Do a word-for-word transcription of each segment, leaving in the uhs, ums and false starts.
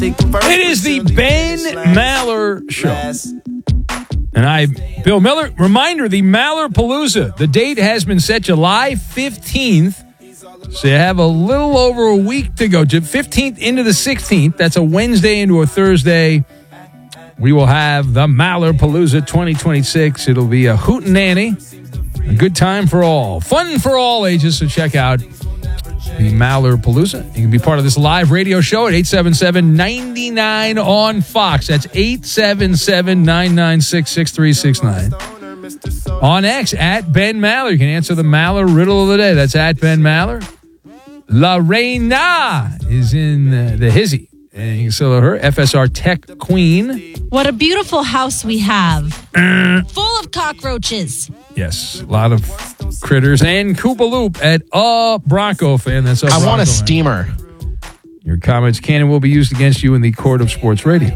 It is the Ben Maller Show. And I, Bill Miller, reminder, the Mallerpalooza. The date has been set July fifteenth. So you have a little over a week to go. fifteenth into the sixteenth. That's a Wednesday into a Thursday. We will have the Mallerpalooza twenty twenty-six. It'll be a hootenanny. A good time for all. Fun for all ages. So check out the Mallerpalooza. You can be part of this live radio show at eight seven seven, nine nine on Fox. That's eight seven seven, nine nine six, six three six nine. On X, at Ben Maller. You can answer the Maller riddle of the day. That's at Ben Maller. La Reina is in uh, the hizzy. And you can still her, F S R Tech Queen. What a beautiful house we have. Full of cockroaches. Yes, a lot of critters. And Koopa Loop at a Bronco fan. That's a I Bronco want a fan. steamer. Your comments can and will be used against you in the court of sports radio.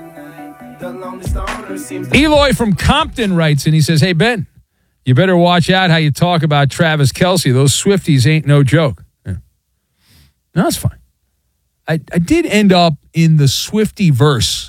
Eloy from Compton writes, and he says, hey, Ben, you better watch out how you talk about Travis Kelce. Those Swifties ain't no joke. Yeah. No, that's fine. I, I did end up in the Swiftie verse.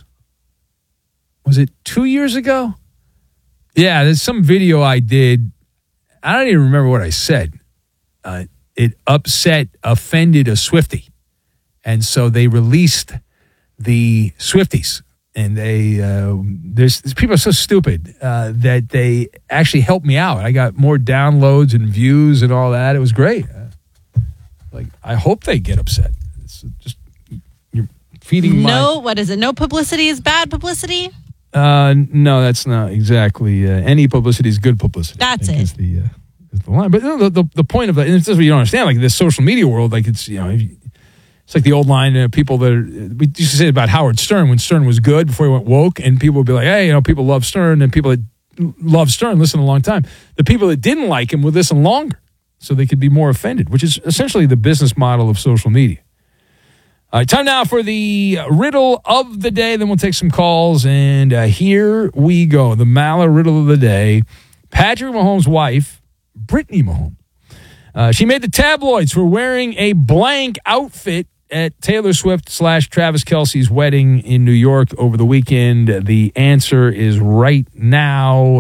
Was it two years ago? Yeah, there's some video I did. I don't even remember what I said. Uh, it upset, offended a Swiftie. And so they released the Swifties. And they, uh, there's, there's people are so stupid uh, that they actually helped me out. I got more downloads and views and all that. It was great. Uh, like, I hope they get upset. It's just, you're feeding my... No, what is it? No publicity is bad publicity? Uh, no, that's not exactly. Uh, any publicity is good publicity. That's it. Is the, uh, is the line. But you know, the, the, the point of that, and this is what you don't understand, like this social media world, like it's, you know, it's like the old line, uh, people that are, we used to say about Howard Stern when Stern was good before he went woke, and people would be like, hey, you know, people love Stern, and people that love Stern listen a long time. The people that didn't like him would listen longer so they could be more offended, which is essentially the business model of social media. All right, time now for the riddle of the day. Then we'll take some calls, and uh, here we go. The Maller riddle of the day. Patrick Mahomes' wife, Brittany Mahomes, uh, she made the tabloids for wearing a blank outfit at Taylor Swift slash Travis Kelce's wedding in New York over the weekend. The answer is right now,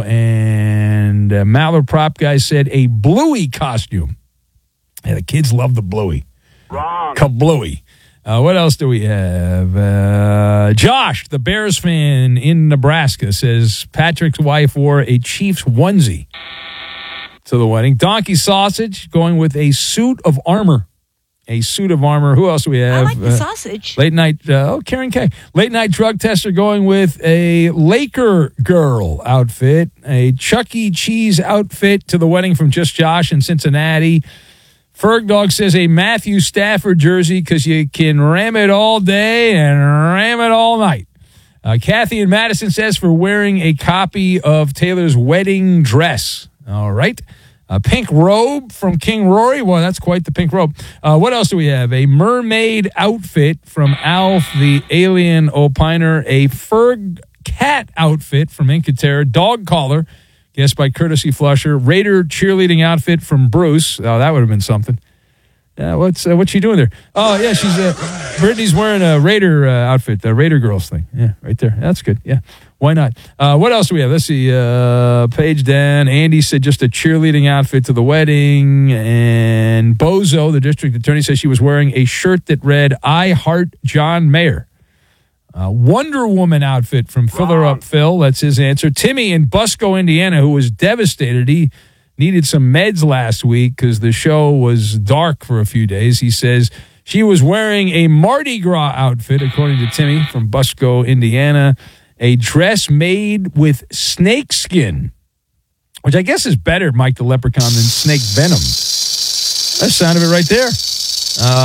and uh, Maller prop guy said a Bluey costume. Yeah, the kids love the Bluey. Wrong. Kablooey. Uh, what else do we have? Uh, Josh, the Bears fan in Nebraska, says Patrick's wife wore a Chiefs onesie to the wedding. Donkey Sausage going with a suit of armor. A suit of armor. Who else do we have? I like the uh, sausage. Late night. Uh, oh, Karen K. Late night drug tester going with a Laker girl outfit. A Chuck E. Cheese outfit to the wedding from Just Josh in Cincinnati. Ferg Dog says a Matthew Stafford jersey because you can ram it all day and ram it all night. Uh, Kathy in Madison says for wearing a copy of Taylor's wedding dress. All right. A pink robe from King Rory. Well, that's quite the pink robe. Uh, what else do we have? A mermaid outfit from Alf, the alien opiner. A Ferg cat outfit from Incaterra. Dog collar. Guessed by Courtesy Flusher. Raider cheerleading outfit from Bruce. Oh, that would have been something. Yeah, what's uh, what's she doing there? Oh, yeah, she's uh, Brittany's wearing a Raider uh, outfit, the Raider girls thing. Yeah, right there. That's good. Yeah, why not? Uh, what else do we have? Let's see. Uh, page down. Andy said just a cheerleading outfit to the wedding. And Bozo, the district attorney, says she was wearing a shirt that read, I Heart John Mayer. Uh, Wonder Woman outfit from Filler Up Phil. That's his answer. Timmy in Busco, Indiana, who was devastated. He needed some meds last week because the show was dark for a few days. He says she was wearing a Mardi Gras outfit, according to Timmy from Busco, Indiana. A dress made with snake skin, which I guess is better, Mike the Leprechaun, than snake venom. That's the sound of it right there. Uh,